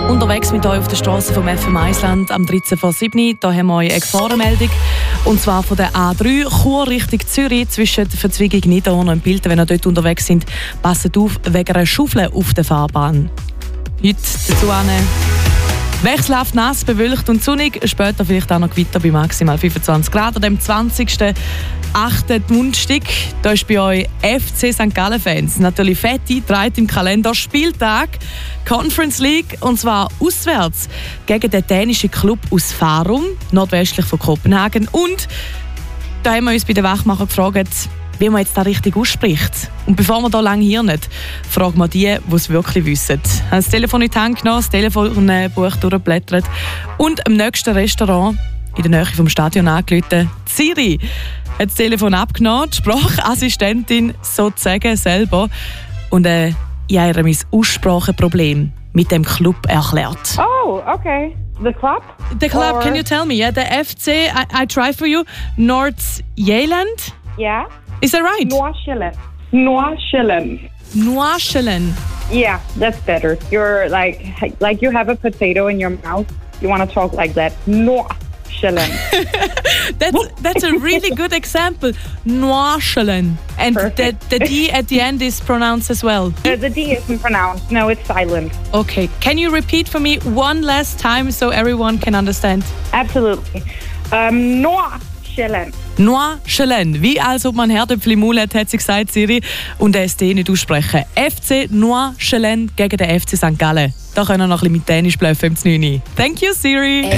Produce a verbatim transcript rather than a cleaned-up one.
Unterwegs mit euch auf der Straße vom F M Island am dreizehn vor sieben. Da haben wir eine Gefahrenmeldung. Und zwar von der A drei, Chur Richtung Zürich, zwischen der Verzweigung Niederhorn und Bilten. Wenn ihr dort unterwegs sind, passt auf wegen einer Schaufel auf der Fahrbahn. Heute dazu eine wechselhaft nass, bewölkt und sonnig. Später vielleicht auch noch Gewitter bei maximal fünfundzwanzig Grad. An dem zwanzigsten achten Mundstück. Da ist bei euch F C Sankt Gallen-Fans natürlich fett eingetragen im Kalender. Spieltag Conference League, und zwar auswärts gegen den dänischen Club aus Farum, nordwestlich von Kopenhagen. Und da haben wir uns bei den Wachmachern gefragt, wie man jetzt da richtig ausspricht. Und bevor wir da lange hier nicht, fragen wir die, die es wirklich wissen. Ich habe das Telefon in die Hand genommen, das Telefonbuch durchgeblättert und am nächsten Restaurant in der Nähe vom Stadion angerufen. Siri hat das Telefon abgenommen, die Sprachassistentin sozusagen selber. Und äh, ich habe ihr mein Ausspracheproblem mit dem Club erklärt. Oh, okay. The club? The club, Or... can you tell me? Yeah, the F C, I, I try for you, Noord-Zeeland? Yeah. Is that right? Noachelen. Noachelen. Noachelen. Yeah, that's better. You're like like you have a potato in your mouth. You want to talk like that. Noachelen. that's that's a really good example. Noachelen. And the, the D at the end is pronounced as well. Uh, the D isn't pronounced. No, it's silent. Okay. Can you repeat for me one last time so everyone can understand? Absolutely. Um, Noachelen. Noachelen. Wie als ob man Herdöpfel im Mund hat, hat sie gesagt, Siri. Und das D nicht aussprechen. F C Noachelen gegen den F C Sankt Gallen. Da können wir noch ein bisschen mit Dänisch bluffen im neun. Thank you, Siri.